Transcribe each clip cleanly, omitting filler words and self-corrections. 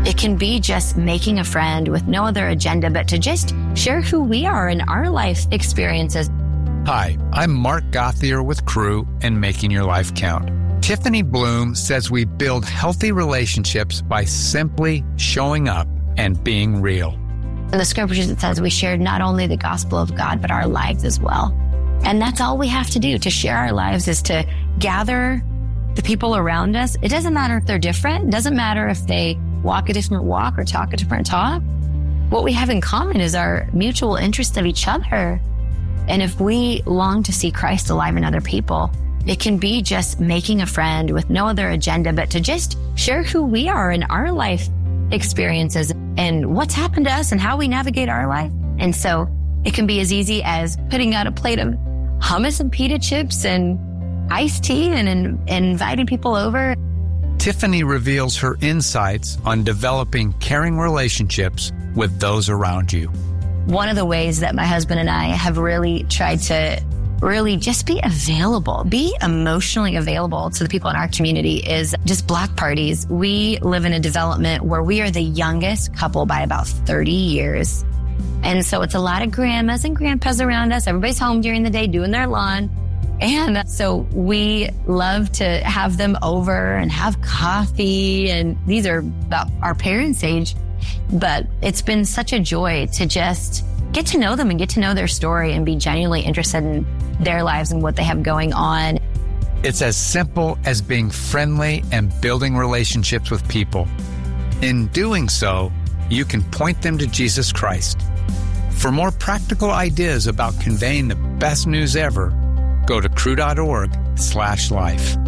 It can be just making a friend with no other agenda, but to just share who we are and our life experiences. Hi, I'm Mark Gothier with Crew and Making Your Life Count. Tiffany Bloom says we build healthy relationships by simply showing up and being real. In the scriptures, it says we share not only the gospel of God, but our lives as well. And that's all we have to do to share our lives, is to gather the people around us. It doesn't matter if they're different. It doesn't matter if they walk a different walk or talk a different talk. What we have in common is our mutual interest of each other. And if we long to see Christ alive in other people, it can be just making a friend with no other agenda, but to just share who we are and our life experiences and what's happened to us and how we navigate our life. And so it can be as easy as putting out a plate of hummus and pita chips and iced tea and inviting people over. Tiffany reveals her insights on developing caring relationships with those around you. One of the ways that my husband and I have really tried to really just be available, be emotionally available to the people in our community is just block parties. We live in a development where we are the youngest couple by about 30 years. And so it's a lot of grandmas and grandpas around us. Everybody's home during the day doing their lawn. And so we love to have them over and have coffee. And these are about our parents' age. But it's been such a joy to just get to know them and get to know their story and be genuinely interested in their lives and what they have going on. It's as simple as being friendly and building relationships with people. In doing so, you can point them to Jesus Christ. For more practical ideas about conveying the best news ever, go to crew.org/life.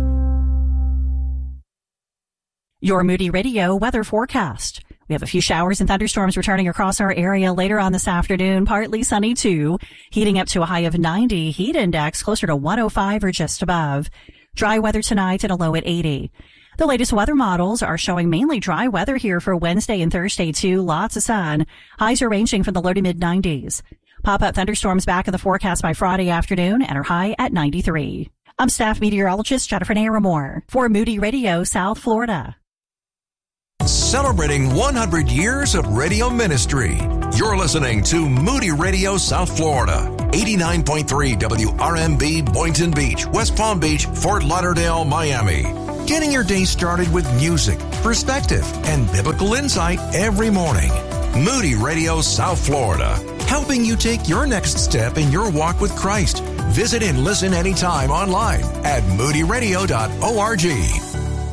Your Moody Radio weather forecast. We have a few showers and thunderstorms returning across our area later on this afternoon. Partly sunny too, heating up to a high of 90. Heat index closer to 105 or just above. Dry weather tonight and a low at 80. The latest weather models are showing mainly dry weather here for Wednesday and Thursday too. Lots of sun. Highs are ranging from the low to mid 90s. Pop-up thunderstorms back in the forecast by Friday afternoon and are high at 93. I'm staff meteorologist Jennifer Naramore for Moody Radio, South Florida. Celebrating 100 years of radio ministry. You're listening to Moody Radio South Florida, 89.3 WRMB Boynton Beach, West Palm Beach, Fort Lauderdale, Miami. Getting your day started with music, perspective, and biblical insight every morning. Moody Radio South Florida, helping you take your next step in your walk with Christ. Visit and listen anytime online at moodyradio.org.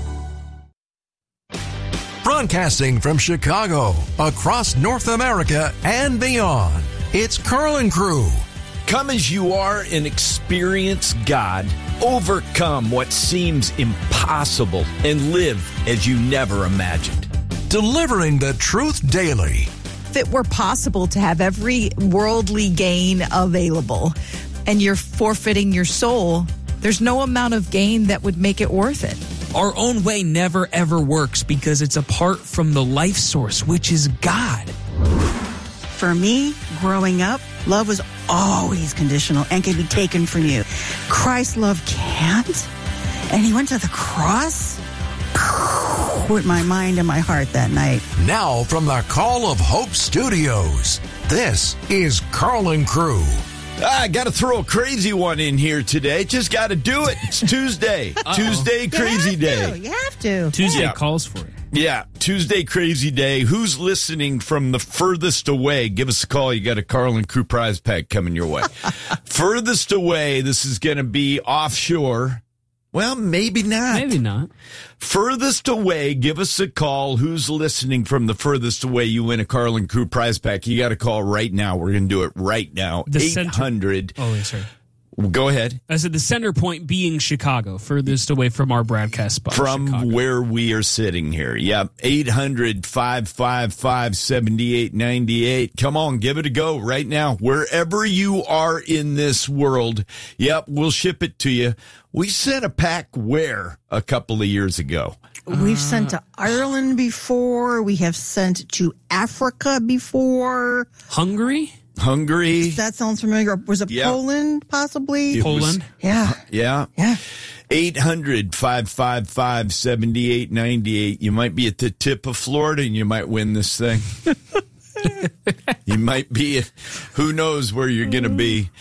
Broadcasting from Chicago, across North America and beyond, it's Carl and Crew. Come as you are and experience God. Overcome what seems impossible and live as you never imagined. Delivering the truth daily. If it were possible to have every worldly gain available and you're forfeiting your soul, there's no amount of gain that would make it worth it. Our own way never, ever works because it's apart from the life source, which is God. For me, growing up, love was always conditional and can be taken from you. Christ's love can't. And he went to the cross with my mind and my heart that night. Now from the Call of Hope Studios, this is Carl and Crew. I got to throw a crazy one in here today. Just got to do it. It's Tuesday. Tuesday crazy day. You have to. Tuesday calls for it. Yeah, Tuesday crazy day. Who's listening from the furthest away? Give us a call. You got a Carl and Crew prize pack coming your way. Furthest away, this is going to be offshore. Well, maybe not. Maybe not. Furthest away, give us a call. Who's listening from the furthest away? You win a Carl and Crew prize pack. You got to call right now. We're going to do it right now. 800. Oh, yes, sir. Go ahead. I said the center point being Chicago, furthest away from our broadcast spot. From Chicago. where we are sitting here. Yep. 800-555-7898. Come on, give it a go right now. Wherever you are in this world. Yep, we'll ship it to you. We sent a pack where a couple of years ago? We've sent to Ireland before. We have sent to Africa before. Hungary? That sounds familiar. Was it Poland, possibly? Poland? Yeah. Yeah. 800-555-7898. You might be at the tip of Florida and you might win this thing. You might be, who knows where you're going to be.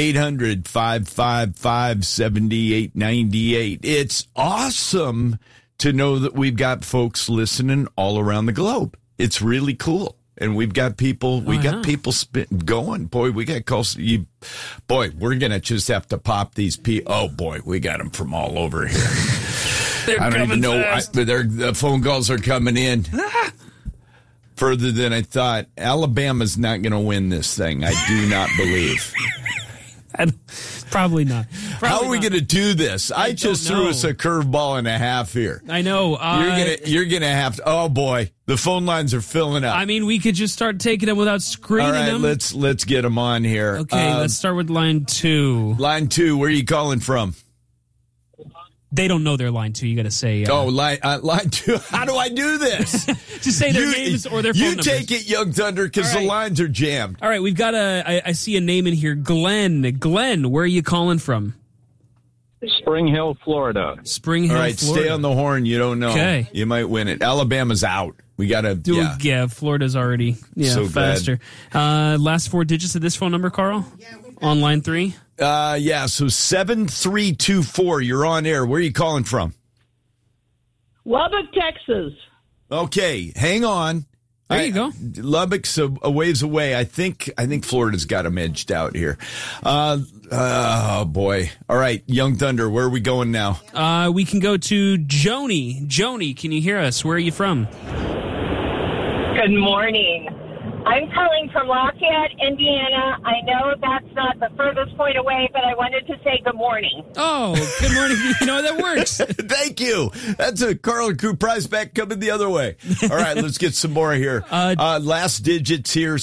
800-555-7898. It's awesome to know that we've got folks listening all around the globe. It's really cool. And we've got people, people going. Boy, we got calls. Boy, we're going to just have to pop these people. Oh, boy, we got them from all over here. I don't even know. The phone calls are coming in. Further than I thought. Alabama's not going to win this thing. I do not believe. Probably not. How are we going to do this? I just threw us a curveball and a half here. I know. You're gonna have to. Oh boy, the phone lines are filling up. I mean, we could just start taking them without screening them. All right, let's get them on here. Okay, let's start with line 2. Line 2. Where are you calling from? They don't know their line 2. You got to say. Line 2. How do I do this? Just say their names or their phone numbers. You take it, Young Thunder, because the lines are jammed. All right, we've got I see a name in here. Glenn. Glenn, where are you calling from? Spring Hill, Florida. Spring Hill, Florida. Florida. Stay on the horn. You don't know. Okay. You might win it. Alabama's out. We got to. Yeah, Florida's already so faster. Last 4 digits of this phone number, Carl? On line 3? So 7324. You're on air. Where are you calling from? Lubbock, Texas. Okay, hang on. There you go. Lubbock's a ways away. I think Florida's got them edged out here. Oh boy. All right, Young Thunder, where are we going now? We can go to Joni. Joni, can you hear us? Where are you from? Good morning. I'm calling from Lafayette, Indiana. I know that's not the furthest point away, but I wanted to say good morning. Oh, good morning. That works. Thank you. That's a Carl and Crew prize pack coming the other way. All right, let's get some more here. Last digits here,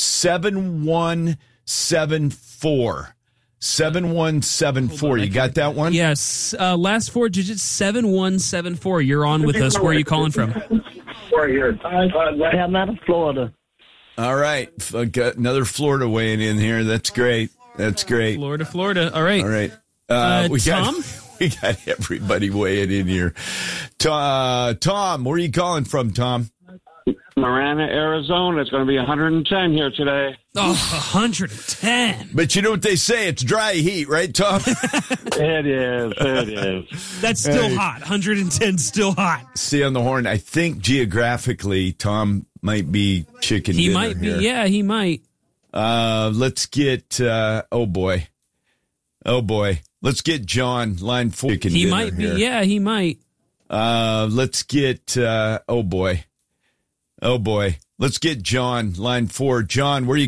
7174. 7174. You got that one? Yes. Last 4 digits, 7174. You're on with us. Where are you calling from? I'm out of Florida. All right. Got another Florida weighing in here. That's great. Florida. All right. Tom? We got everybody weighing in here. Tom, where are you calling from, Tom? Marana, Arizona. It's going to be 110 here today. Oh, 110. But you know what they say? It's dry heat, right, Tom? It is. That's still hot. 110 still hot. Stay on the horn. I think geographically, Tom might be chicken dinner. He might be. Here. Yeah, he might. Let's get, oh boy. Let's get John, line 4. He might be. Here. Yeah, he might. Let's get, oh boy. Let's get John, line 4. John, where are you